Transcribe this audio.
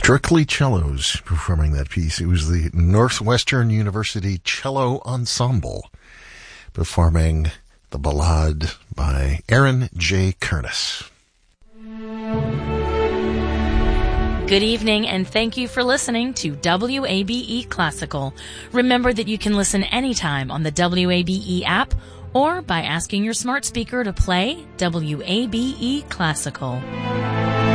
Strictly cellos performing that piece. It was the Northwestern University Cello Ensemble performing the Ballade by Aaron J. Kernis. Good evening, and thank you for listening to WABE Classical. Remember that you can listen anytime on the WABE app or by asking your smart speaker to play WABE Classical.